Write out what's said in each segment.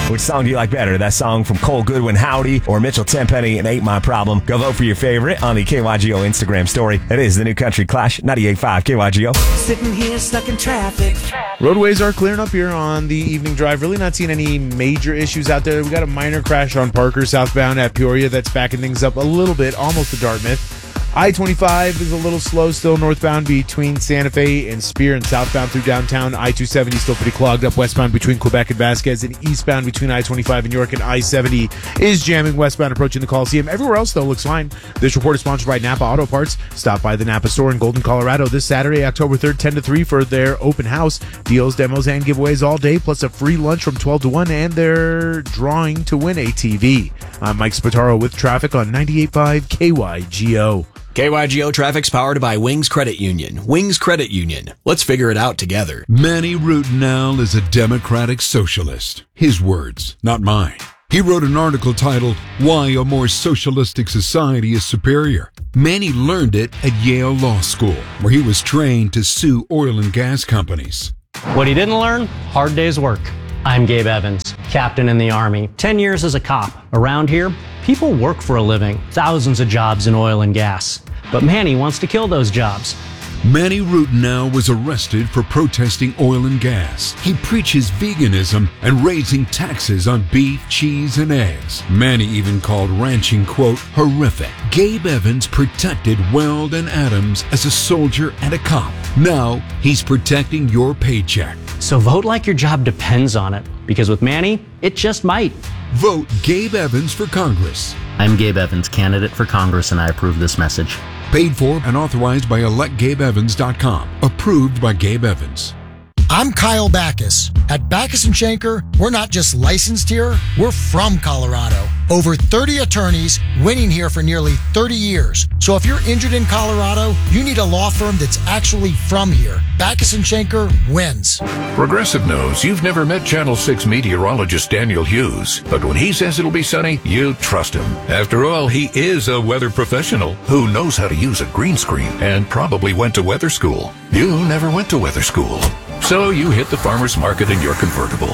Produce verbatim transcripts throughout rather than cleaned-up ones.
Which song do you like better? That song from Cole Goodwin, Howdy, or Mitchell Tenpenny and Ain't My Problem? Go vote for your favorite on the K Y G O Instagram story. It is the New Country Clash, ninety-eight point five K Y G O. Sitting here stuck in traffic. Roadways are clearing up here on the evening drive. Really not seeing any major issues out there. We got a minor crash on Parker southbound at Peoria that's backing things up a little bit, almost to Dartmouth. I twenty-five is a little slow still northbound between Santa Fe and Spear, and southbound through downtown. I two seventy still pretty clogged up westbound between Quebec and Vasquez, and eastbound between I twenty-five and York, and I seventy is jamming westbound approaching the Coliseum. Everywhere else, though, looks fine. This report is sponsored by Napa Auto Parts. Stop by the Napa store in Golden, Colorado this Saturday, October third, ten to three for their open house. Deals, demos, and giveaways all day, plus a free lunch from twelve to one, and they're drawing to win a T V. I'm Mike Spataro with traffic on ninety-eight point five K Y G O. K Y G O Traffic's powered by Wings Credit Union. Wings Credit Union. Let's figure it out together. Manny Routenel is a democratic socialist. His words, not mine. He wrote an article titled, Why a More Socialistic Society is Superior. Manny learned it at Yale Law School, where he was trained to sue oil and gas companies. What he didn't learn? Hard day's work. I'm Gabe Evans, captain in the Army. Ten years as a cop. Around here, people work for a living. Thousands of jobs in oil and gas. But Manny wants to kill those jobs. Manny Routenel was arrested for protesting oil and gas. He preaches veganism and raising taxes on beef, cheese, and eggs. Manny even called ranching, quote, horrific. Gabe Evans protected Weld and Adams as a soldier and a cop. Now he's protecting your paycheck. So vote like your job depends on it, because with Manny, it just might. Vote Gabe Evans for Congress. I'm Gabe Evans, candidate for Congress, and I approve this message. Paid for and authorized by elect gabe evans dot com. Approved by Gabe Evans. I'm Kyle Backus. At Backus and Schenker, we're not just licensed here, we're from Colorado. Over thirty attorneys winning here for nearly thirty years. So if you're injured in Colorado, you need a law firm that's actually from here. Backus and Schenker wins. Progressive knows you've never met Channel six meteorologist Daniel Hughes, but when he says it'll be sunny, you trust him. After all, he is a weather professional who knows how to use a green screen and probably went to weather school. You never went to weather school. So you hit the farmer's market in your convertible.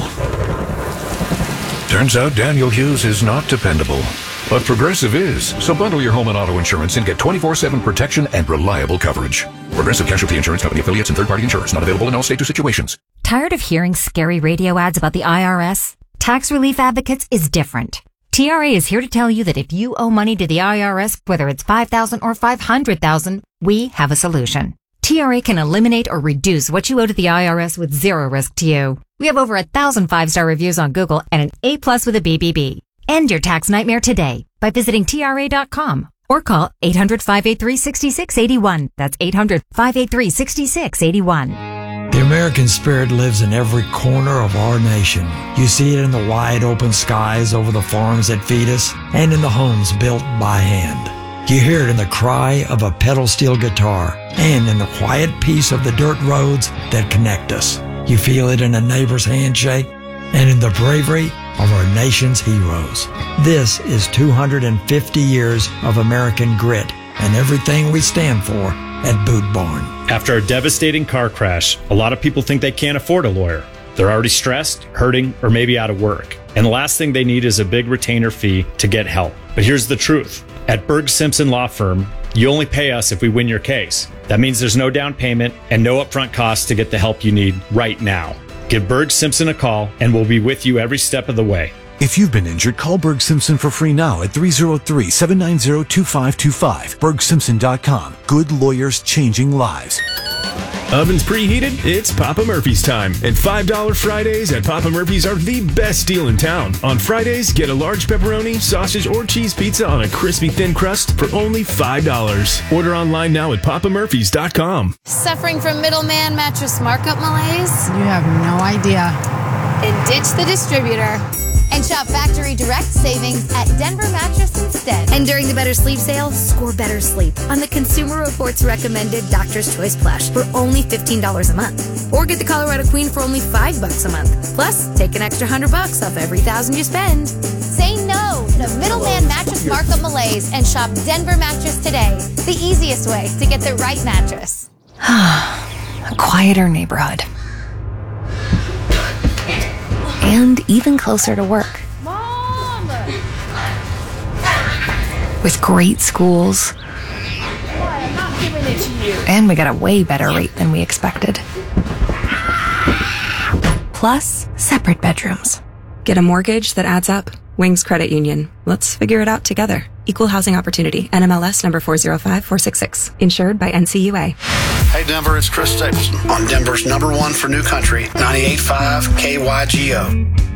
Turns out Daniel Hughes is not dependable, but Progressive is. So bundle your home and auto insurance and get twenty-four seven protection and reliable coverage. Progressive Casualty Insurance Company affiliates and third-party insurers not available in all states or situations. Tired of hearing scary radio ads about the I R S? Tax Relief Advocates is different. T R A is here to tell you that if you owe money to the I R S, whether it's five thousand dollars or five hundred thousand dollars, we have a solution. T R A can eliminate or reduce what you owe to the I R S with zero risk to you. We have over a thousand five-star reviews on Google and an A plus with a B B B. End your tax nightmare today by visiting T R A dot com or call eight hundred, five eight three, six six eight one. That's eight hundred, five eight three, six six eight one. The American spirit lives in every corner of our nation. You see it in the wide open skies over the farms that feed us and in the homes built by hand. You hear it in the cry of a pedal steel guitar and in the quiet peace of the dirt roads that connect us. You feel it in a neighbor's handshake and in the bravery of our nation's heroes. This is two hundred fifty years of American grit and everything we stand for at Boot Barn. After a devastating car crash, a lot of people think they can't afford a lawyer. They're already stressed, hurting, or maybe out of work. And the last thing they need is a big retainer fee to get help. But here's the truth. At Berg Simpson Law Firm, you only pay us if we win your case. That means there's no down payment and no upfront costs to get the help you need right now. Give Berg Simpson a call and we'll be with you every step of the way. If you've been injured, call Berg Simpson for free now at three oh three, seven nine zero, two five two five. berg simpson dot com. Good lawyers changing lives. Ovens preheated? It's Papa Murphy's time. And five dollar Fridays at Papa Murphy's are the best deal in town. On Fridays, get a large pepperoni, sausage, or cheese pizza on a crispy thin crust for only five dollars. Order online now at papa murphys dot com. Suffering from middleman mattress markup malaise? You have no idea. Then ditch the distributor and shop factory direct savings at Denver Mattress instead. And during the Better Sleep sale, score better sleep on the Consumer Reports recommended Doctor's Choice Plush for only fifteen dollars a month. Or get the Colorado Queen for only five bucks a month. Plus, take an extra hundred bucks off every thousand you spend. Say no to middleman mattress markup malaise and shop Denver Mattress today. The easiest way to get the right mattress. A quieter neighborhood. and even closer to work. With great schools. I'm not giving it to you. And we got a way better rate than we expected. Plus, separate bedrooms. Get a mortgage that adds up. Wings Credit Union. Let's figure it out together. Equal housing opportunity. N M L S number four zero five four six six. Insured by N C U A. Hey Denver, it's Chris Stapleton on Denver's number one for new country, ninety-eight point five K Y G O.